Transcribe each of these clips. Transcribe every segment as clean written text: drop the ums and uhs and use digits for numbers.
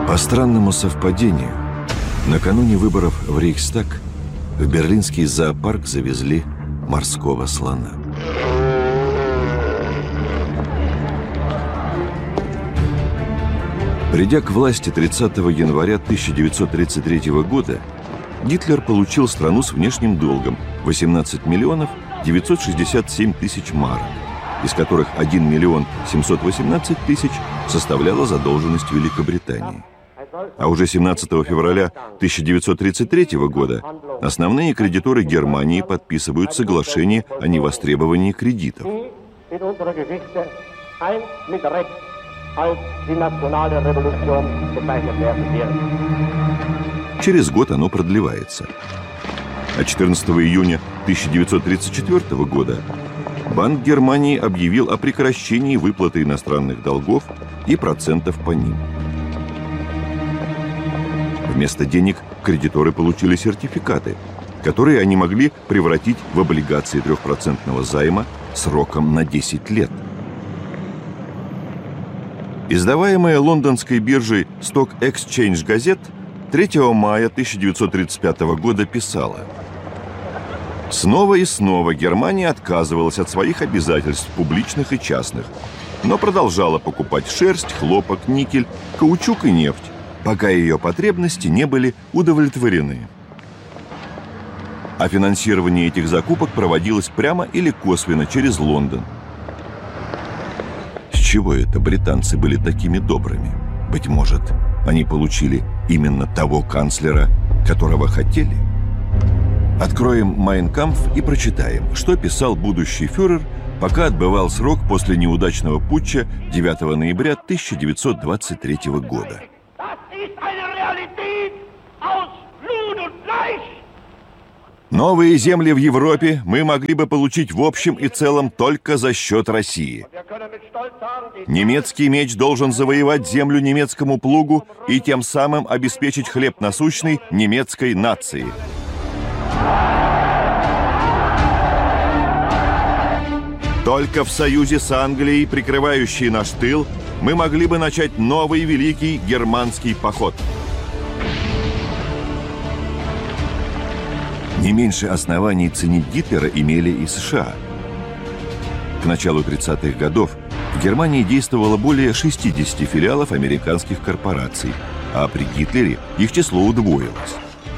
По странному совпадению, накануне выборов в Рейхстаг в берлинский зоопарк завезли морского слона. Придя к власти 30 января 1933 года, Гитлер получил страну с внешним долгом 18 миллионов 967 тысяч марок, из которых 1 миллион 718 тысяч составляла задолженность Великобритании. А уже 17 февраля 1933 года основные кредиторы Германии подписывают соглашение о невостребовании кредитов. Через год оно продлевается. А 14 июня 1934 года Банк Германии объявил о прекращении выплаты иностранных долгов и процентов по ним. Вместо денег кредиторы получили сертификаты, которые они могли превратить в облигации 3% займа сроком на 10 лет. Издаваемая лондонской биржей Stock Exchange Gazette 3 мая 1935 года писала: «Снова и снова Германия отказывалась от своих обязательств публичных и частных, но продолжала покупать шерсть, хлопок, никель, каучук и нефть, пока ее потребности не были удовлетворены». А финансирование этих закупок проводилось прямо или косвенно через Лондон. С чего это британцы были такими добрыми? Быть может, они получили именно того канцлера, которого хотели? Откроем «Майн кампф» и прочитаем, что писал будущий фюрер, пока отбывал срок после неудачного путча 9 ноября 1923 года. Новые земли в Европе мы могли бы получить в общем и целом только за счет России. Немецкий меч должен завоевать землю немецкому плугу и тем самым обеспечить хлеб насущный немецкой нации. Только в союзе с Англией, прикрывающей наш тыл, мы могли бы начать новый великий германский поход. Не меньше оснований ценить Гитлера имели и США. К началу 30-х годов в Германии действовало более 60 филиалов американских корпораций, а при Гитлере их число удвоилось.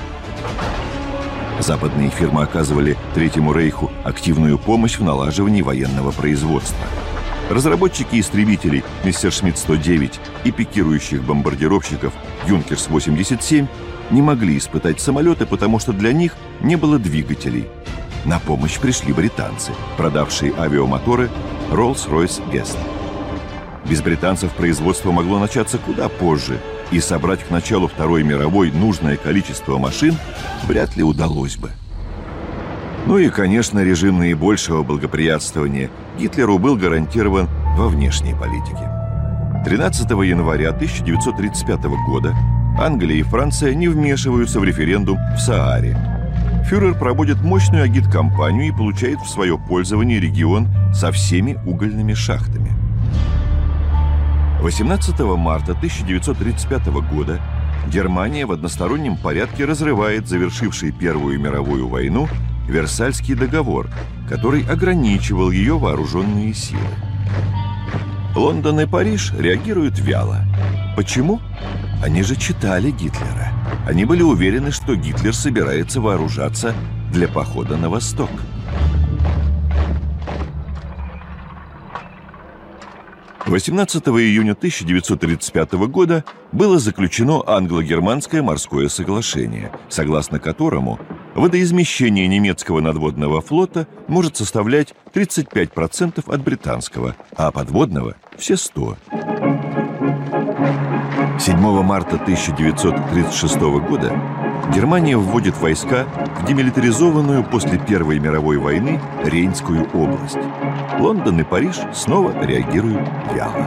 Западные фирмы оказывали Третьему Рейху активную помощь в налаживании военного производства. Разработчики истребителей Мессершмитт-109 и пикирующих бомбардировщиков Юнкерс-87 не могли испытать самолеты, потому что для них не было двигателей. На помощь пришли британцы, продавшие авиамоторы Rolls-Royce Guest. Без британцев производство могло начаться куда позже, и собрать к началу Второй мировой нужное количество машин вряд ли удалось бы. Ну и, конечно, режим наибольшего благоприятствования Гитлеру был гарантирован во внешней политике. 13 января 1935 года Англия и Франция не вмешиваются в референдум в Сааре. Фюрер проводит мощную агиткампанию и получает в свое пользование регион со всеми угольными шахтами. 18 марта 1935 года Германия в одностороннем порядке разрывает завершивший Первую мировую войну Версальский договор, который ограничивал ее вооруженные силы. Лондон и Париж реагируют вяло. Почему? Они же читали Гитлера. Они были уверены, что Гитлер собирается вооружаться для похода на восток. – 18 июня 1935 года было заключено англо-германское морское соглашение, согласно которому водоизмещение немецкого надводного флота может составлять 35% от британского, а подводного – все 100%. 7 марта 1936 года Германия вводит войска в демилитаризованную после Первой мировой войны Рейнскую область. Лондон и Париж снова реагируют вяло.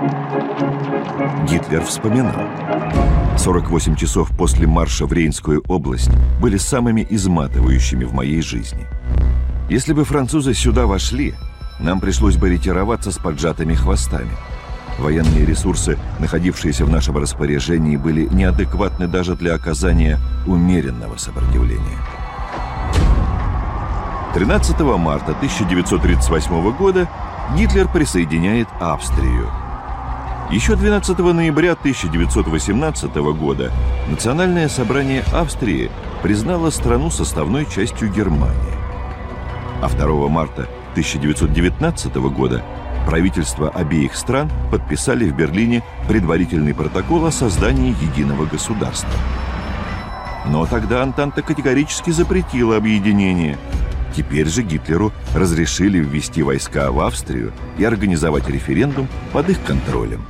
Гитлер вспоминал: 48 часов после марша в Рейнскую область были самыми изматывающими в моей жизни. Если бы французы сюда вошли, нам пришлось бы ретироваться с поджатыми хвостами. Военные ресурсы, находившиеся в нашем распоряжении, были неадекватны даже для оказания умеренного сопротивления. 13 марта 1938 года Гитлер присоединяет Австрию. Еще 12 ноября 1918 года Национальное собрание Австрии признало страну составной частью Германии. А 2 марта 1919 года правительства обеих стран подписали в Берлине предварительный протокол о создании единого государства. Но тогда Антанта категорически запретила объединение. Теперь же Гитлеру разрешили ввести войска в Австрию и организовать референдум под их контролем.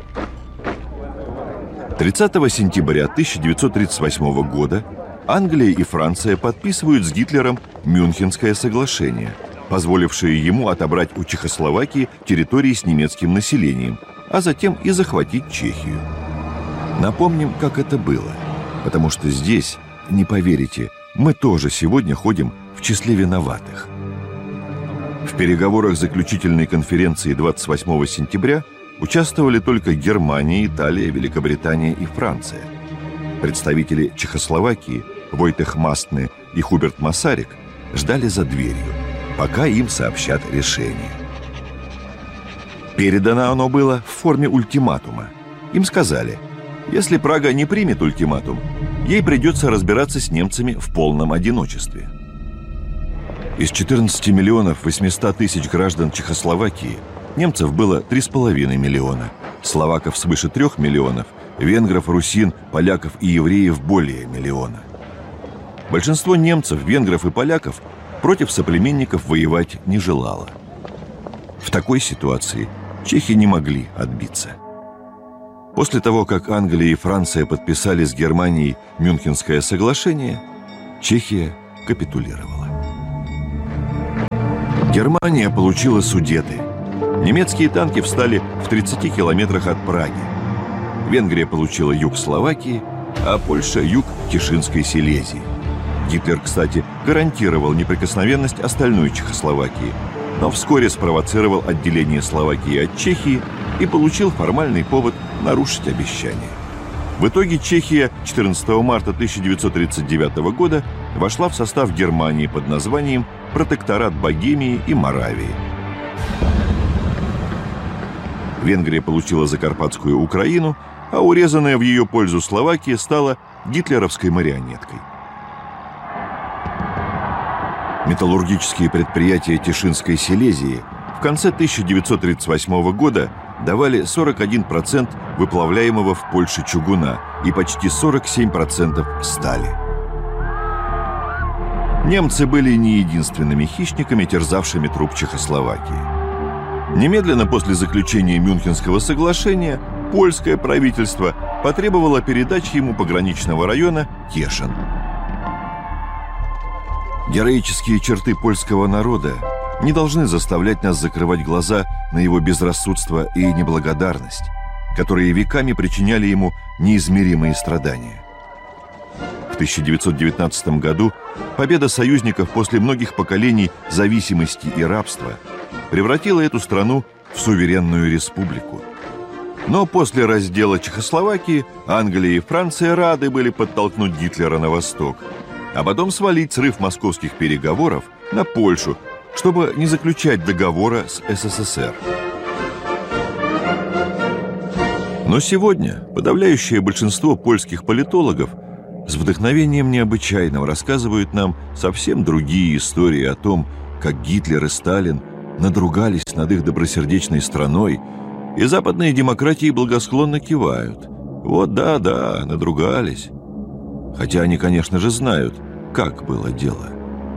30 сентября 1938 года Англия и Франция подписывают с Гитлером Мюнхенское соглашение, позволившее ему отобрать у Чехословакии территории с немецким населением, а затем и захватить Чехию. Напомним, как это было, потому что здесь, не поверите, мы тоже сегодня ходим в числе виноватых. В переговорах заключительной конференции 28 сентября участвовали только Германия, Италия, Великобритания и Франция. Представители Чехословакии Войтех Мастны и Хуберт Масарик ждали за дверью, пока им сообщат решение. Передано оно было в форме ультиматума. Им сказали, если Прага не примет ультиматум, ей придется разбираться с немцами в полном одиночестве. Из 14 миллионов 800 тысяч граждан Чехословакии немцев было 3,5 миллиона, словаков свыше 3 миллионов, венгров, русин, поляков и евреев более миллиона. Большинство немцев, венгров и поляков против соплеменников воевать не желало. В такой ситуации чехи не могли отбиться. После того, как Англия и Франция подписали с Германией Мюнхенское соглашение, Чехия капитулировала. Германия получила Судеты. Немецкие танки встали в 30 километрах от Праги. Венгрия получила юг Словакии, а Польша – юг Тишинской Силезии. Гитлер, кстати, гарантировал неприкосновенность остальной Чехословакии, но вскоре спровоцировал отделение Словакии от Чехии и получил формальный повод нарушить обещание. В итоге Чехия 14 марта 1939 года вошла в состав Германии под названием «Протекторат Богемии и Моравии». Венгрия получила Закарпатскую Украину, а урезанная в ее пользу Словакия стала гитлеровской марионеткой. Металлургические предприятия Тишинской Силезии в конце 1938 года давали 41% выплавляемого в Польше чугуна и почти 47% стали. Немцы были не единственными хищниками, терзавшими труп Чехословакии. Немедленно после заключения Мюнхенского соглашения польское правительство потребовало передачи ему пограничного района Тешин. Героические черты польского народа не должны заставлять нас закрывать глаза на его безрассудство и неблагодарность, которые веками причиняли ему неизмеримые страдания. В 1919 году победа союзников после многих поколений зависимости и рабства превратила эту страну в суверенную республику. Но после раздела Чехословакии Англия и Франция рады были подтолкнуть Гитлера на восток, а потом свалить срыв московских переговоров на Польшу, чтобы не заключать договора с СССР. Но сегодня подавляющее большинство польских политологов с вдохновением необычайным рассказывают нам совсем другие истории о том, как Гитлер и Сталин надругались над их добросердечной страной, и западные демократии благосклонно кивают. Вот да, надругались. Хотя они, конечно же, знают, как было дело.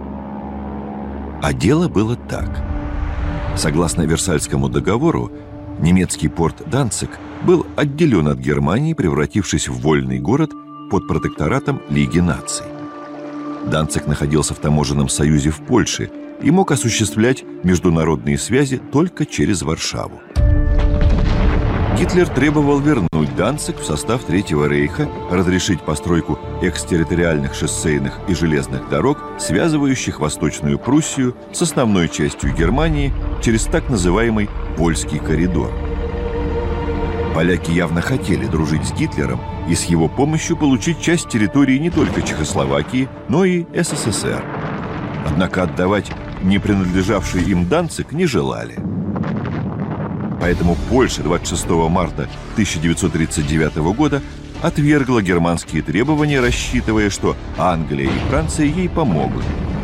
А дело было так. Согласно Версальскому договору, немецкий порт Данциг был отделен от Германии, превратившись в вольный город под протекторатом Лиги наций. Данциг находился в таможенном союзе в Польше и мог осуществлять международные связи только через Варшаву. Гитлер требовал вернуть Данциг в состав Третьего рейха, разрешить постройку экстерриториальных шоссейных и железных дорог, связывающих Восточную Пруссию с основной частью Германии через так называемый Польский коридор. Поляки явно хотели дружить с Гитлером и с его помощью получить часть территории не только Чехословакии, но и СССР. Однако отдавать не принадлежавший им Данциг не желали. Поэтому Польша 26 марта 1939 года отвергла германские требования, рассчитывая, что Англия и Франция ей помогут.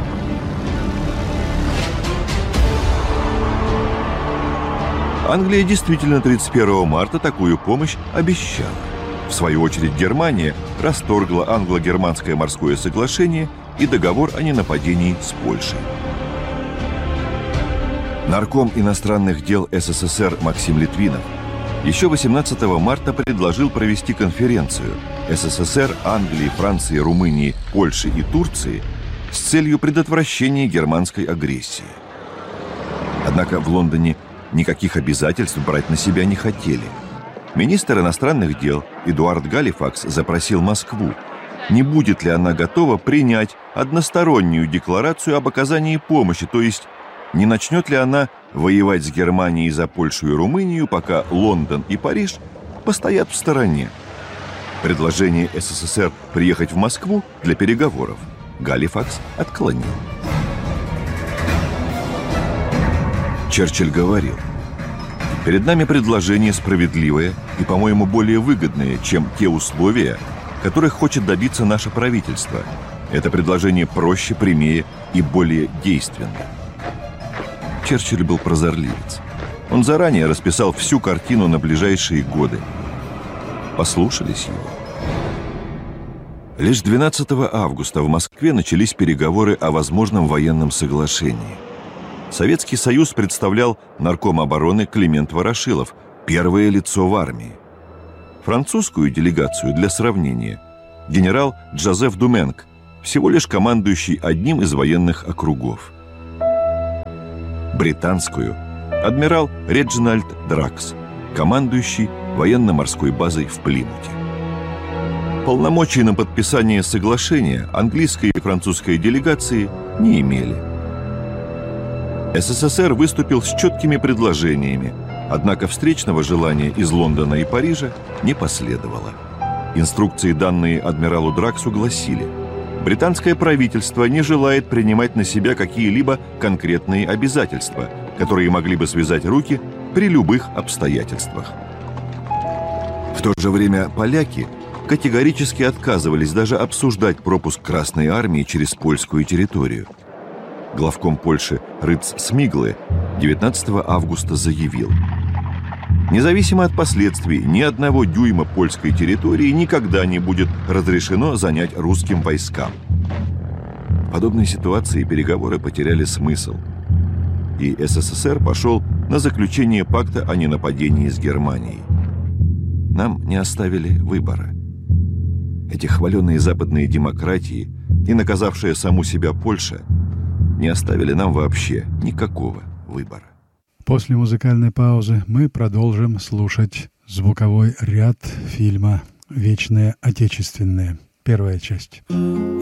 Англия действительно 31 марта такую помощь обещала. В свою очередь Германия расторгла англо-германское морское соглашение и договор о ненападении с Польшей. Нарком иностранных дел СССР Максим Литвинов еще 18 марта предложил провести конференцию СССР, Англии, Франции, Румынии, Польши и Турции с целью предотвращения германской агрессии. Однако в Лондоне никаких обязательств брать на себя не хотели. Министр иностранных дел Эдуард Галифакс запросил Москву, не будет ли она готова принять одностороннюю декларацию об оказании помощи, то есть не начнет ли она воевать с Германией за Польшу и Румынию, пока Лондон и Париж постоят в стороне. Предложение СССР приехать в Москву для переговоров Галифакс отклонил. Черчилль говорил: «Перед нами предложение справедливое и, по-моему, более выгодное, чем те условия, которых хочет добиться наше правительство. Это предложение проще, прямее и более действенное». Черчилль был прозорливец. Он заранее расписал всю картину на ближайшие годы. Послушались его. Лишь 12 августа в Москве начались переговоры о возможном военном соглашении. Советский Союз представлял нарком обороны Климент Ворошилов, первое лицо в армии. Французскую делегацию, для сравнения, генерал Джозеф Думенг, всего лишь командующий одним из военных округов. Британскую – адмирал Реджинальд Дракс, командующий военно-морской базой в Плимуте. Полномочий на подписание соглашения английская и французская делегации не имели. СССР выступил с четкими предложениями, однако встречного желания из Лондона и Парижа не последовало. Инструкции, данные адмиралу Драксу, гласили: британское правительство не желает принимать на себя какие-либо конкретные обязательства, которые могли бы связать руки при любых обстоятельствах. В то же время поляки категорически отказывались даже обсуждать пропуск Красной армии через польскую территорию. Главком Польши Рыц Смиглы 19 августа заявил: «Независимо от последствий, ни одного дюйма польской территории никогда не будет разрешено занять русским войскам». В подобной ситуации переговоры потеряли смысл, и СССР пошел на заключение пакта о ненападении с Германией. Нам не оставили выбора. Эти хваленные западные демократии и наказавшая саму себя Польша не оставили нам вообще никакого выбора. После музыкальной паузы мы продолжим слушать звуковой ряд фильма «Вечное Отечественное». Первая часть.